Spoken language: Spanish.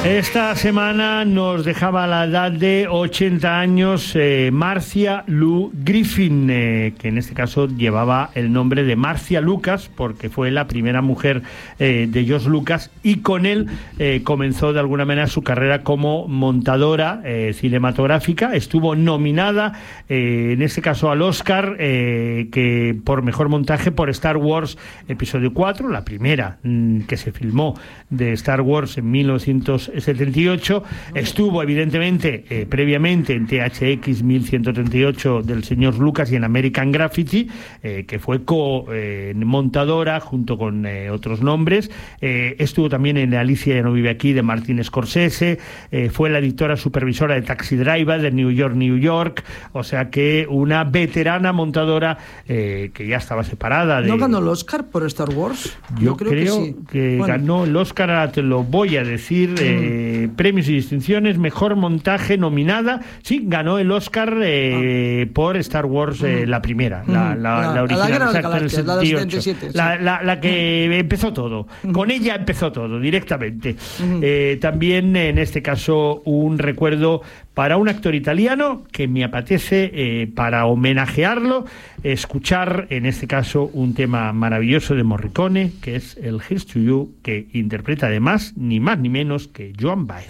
Esta semana nos dejaba a la edad de 80 años Marcia Lou Griffin, que en este caso llevaba el nombre de Marcia Lucas porque fue la primera mujer de George Lucas, y con él comenzó de alguna manera su carrera como montadora cinematográfica. Estuvo nominada en este caso al Oscar que por mejor montaje por Star Wars Episodio 4, la primera que se filmó de Star Wars en 1978. Estuvo evidentemente previamente en THX 1138 del señor Lucas y en American Graffiti, que fue montadora junto con otros nombres. Estuvo también en Alicia ya no vive aquí de Martin Scorsese, fue la editora supervisora de Taxi Driver de New York, o sea que una veterana montadora que ya estaba separada de... ¿No ganó el Oscar por Star Wars? Yo creo que, sí. Bueno, ganó el Oscar, ahora te lo voy a decir. Premios y distinciones, mejor montaje nominada, sí, ganó el Oscar por Star Wars, la primera, la original, exacto, en el 78, la que empezó todo, con ella empezó todo directamente. También en este caso un recuerdo para un actor italiano que me apetece para homenajearlo, escuchar en este caso un tema maravilloso de Morricone, que es el Here's to You, que interpreta además ni más ni menos que Joan Baez.